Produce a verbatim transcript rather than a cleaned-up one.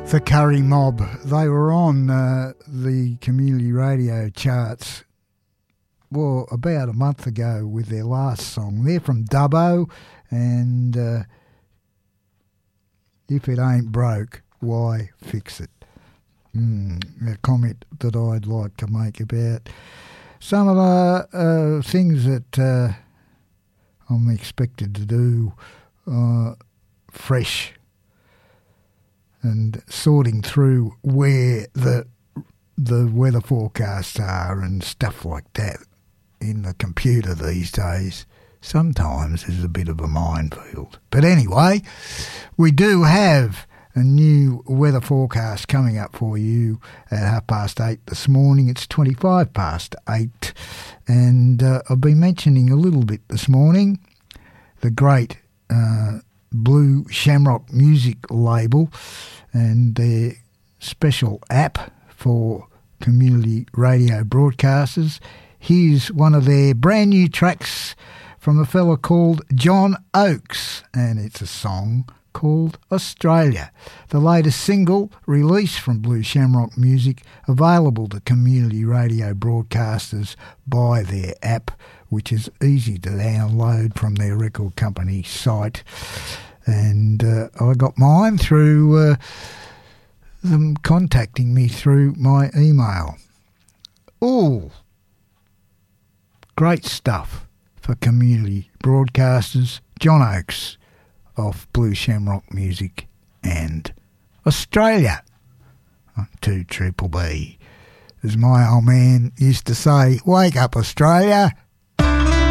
The Curry Mob. They were on uh, the community radio charts, well, about a month ago with their last song. They're from Dubbo, and uh, if it ain't broke, why fix it? Mm, a comment that I'd like to make about some of the uh, things that uh, I'm expected to do uh, fresh, and sorting through where the the weather forecasts are and stuff like that in the computer these days sometimes is a bit of a minefield. But anyway, we do have a new weather forecast coming up for you at half past eight this morning. It's twenty-five past eight, and uh, I've been mentioning a little bit this morning the great uh, Blue Shamrock music label and their special app for community radio broadcasters. Here's one of their brand new tracks from a fella called John Oakes, and it's a song called Australia. The latest single released from Blue Shamrock Music, available to community radio broadcasters by their app, which is easy to download from their record company site. And uh, I got mine through uh, them contacting me through my email. All great stuff for community broadcasters. John Oakes of Blue Shamrock Music and Australia to Triple B. As my old man used to say, wake up Australia.